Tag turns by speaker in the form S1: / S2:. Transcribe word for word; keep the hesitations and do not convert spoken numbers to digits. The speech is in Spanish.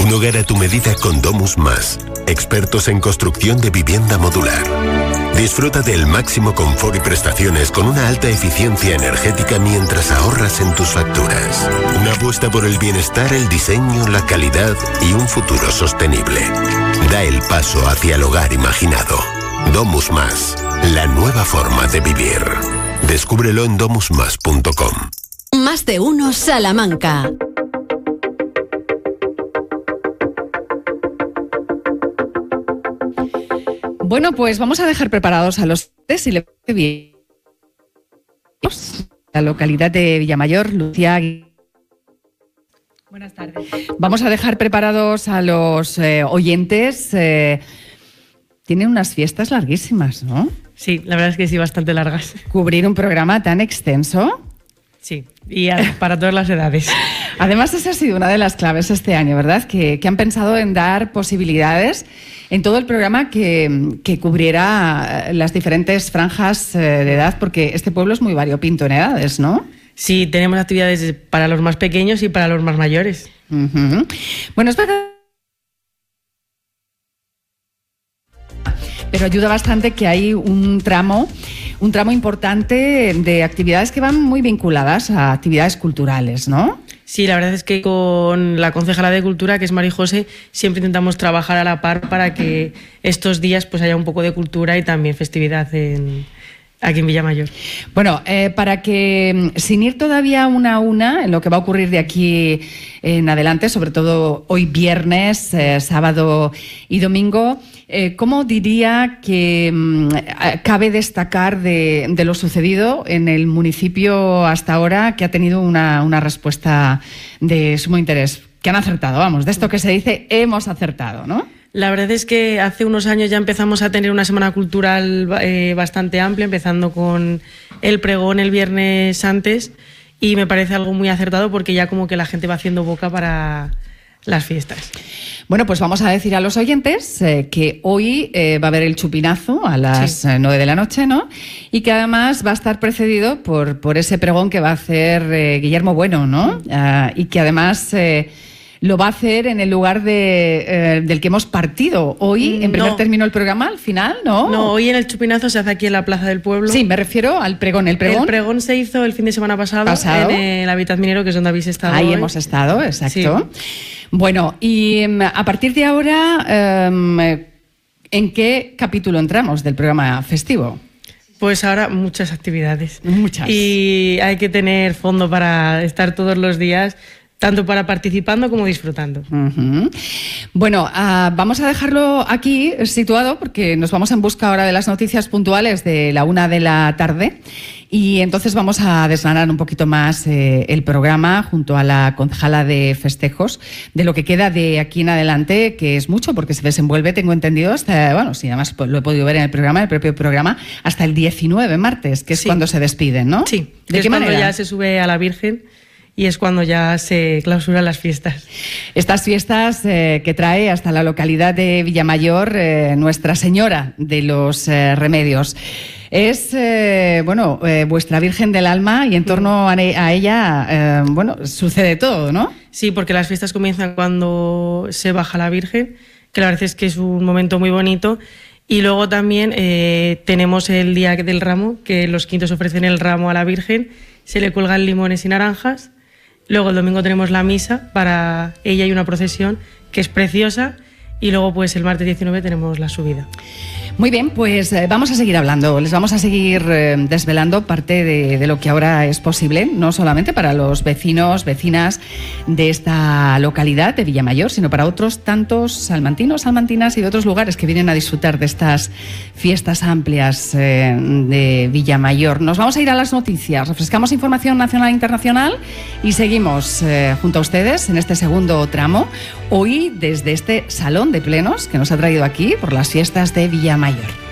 S1: Un hogar a tu medida con Domus Más, expertos en construcción de vivienda modular. Disfruta del máximo confort y prestaciones con una alta eficiencia energética mientras ahorras en tus facturas. Una apuesta por el bienestar, el diseño, la calidad y un futuro sostenible. Da el paso hacia el hogar imaginado. Domus Más, la nueva forma de vivir. Descúbrelo en domus más punto com.
S2: Más de uno Salamanca.
S3: Bueno, pues vamos a dejar preparados a los tres, si le parece bien. La localidad de Villamayor, Lucía.
S4: Buenas tardes.
S3: Vamos a dejar preparados a los eh, oyentes. Eh, tienen unas fiestas larguísimas, ¿no?
S4: Sí, la verdad es que sí, bastante largas.
S3: Cubrir un programa tan extenso.
S4: Sí, y a, para todas las edades.
S3: Además, esa ha sido una de las claves este año, ¿verdad? Que, que han pensado en dar posibilidades en todo el programa que, que cubriera las diferentes franjas de edad, porque este pueblo es muy variopinto en edades, ¿no?
S4: Sí, tenemos actividades para los más pequeños y para los más mayores.
S3: Uh-huh. Bueno, es verdad. Pero ayuda bastante que hay un tramo, un tramo importante de actividades que van muy vinculadas a actividades culturales, ¿no?
S4: Sí, la verdad es que con la concejala de Cultura, que es Mari José, siempre intentamos trabajar a la par para que estos días pues haya un poco de cultura y también festividad en, aquí en Villamayor.
S3: Bueno, eh, para que, sin ir todavía una a una en lo que va a ocurrir de aquí en adelante, sobre todo hoy viernes, eh, sábado y domingo, eh, ¿cómo diría que eh, cabe destacar de, de lo sucedido en el municipio hasta ahora, que ha tenido una, una respuesta de sumo interés? Que han acertado, vamos, de esto que se dice, hemos acertado, ¿no?
S4: La verdad es que hace unos años ya empezamos a tener una semana cultural eh, bastante amplia, empezando con el pregón el viernes antes, y me parece algo muy acertado porque ya como que la gente va haciendo boca para las fiestas.
S3: Bueno, pues vamos a decir a los oyentes eh, que hoy eh, va a haber el chupinazo a las sí. nueve de la noche, ¿no? Y que además va a estar precedido por, por ese pregón que va a hacer eh, Guillermo Bueno, ¿no? Uh, y que además eh, lo va a hacer en el lugar de, eh, del que hemos partido hoy, en primer no. término el programa, al final, ¿no?
S4: No, hoy en el chupinazo se hace aquí en la Plaza del Pueblo.
S3: Sí, me refiero al pregón. ¿El pregón?
S4: El pregón se hizo el fin de semana pasado, pasado. en el Hábitat Minero, que es donde habéis estado
S3: Ahí
S4: hoy.
S3: hemos estado, exacto.
S4: Sí.
S3: Bueno, y a partir de ahora, um, ¿en qué capítulo entramos del programa festivo?
S4: Pues ahora muchas actividades.
S3: Muchas.
S4: Y hay que tener fondo para estar todos los días, tanto para participando como disfrutando.
S3: Uh-huh. Bueno, uh, vamos a dejarlo aquí situado porque nos vamos en busca ahora de las noticias puntuales de la una de la tarde. Y entonces vamos a desgranar un poquito más eh, el programa junto a la concejala de festejos, de lo que queda de aquí en adelante, que es mucho porque se desenvuelve, tengo entendido, hasta, bueno, sí, además lo he podido ver en el programa, el propio programa, hasta el diecinueve martes, que es sí. cuando se despiden, ¿no?
S4: Sí,
S3: ¿de
S4: es
S3: qué
S4: cuando
S3: manera?
S4: Ya se sube a la Virgen y es cuando ya se clausuran las fiestas.
S3: Estas fiestas eh, que trae hasta la localidad de Villamayor eh, Nuestra Señora de los eh, Remedios. Es, eh, bueno, eh, vuestra Virgen del Alma y en torno a, a ella, eh, bueno, sucede todo, ¿no?
S4: Sí, porque las fiestas comienzan cuando se baja la Virgen, que la verdad es que es un momento muy bonito. Y luego también eh, tenemos el Día del Ramo, que los quintos ofrecen el ramo a la Virgen, se le cuelgan limones y naranjas. Luego el domingo tenemos la misa para ella y una procesión que es preciosa. Y luego pues el martes diecinueve tenemos la subida.
S3: Muy bien, pues eh, vamos a seguir hablando, les vamos a seguir eh, desvelando parte de, de lo que ahora es posible, no solamente para los vecinos, vecinas de esta localidad de Villamayor, sino para otros tantos salmantinos, salmantinas y de otros lugares que vienen a disfrutar de estas fiestas amplias eh, de Villamayor. Nos vamos a ir a las noticias, refrescamos información nacional e internacional y seguimos eh, junto a ustedes en este segundo tramo, hoy desde este salón de plenos que nos ha traído aquí por las fiestas de Villamayor.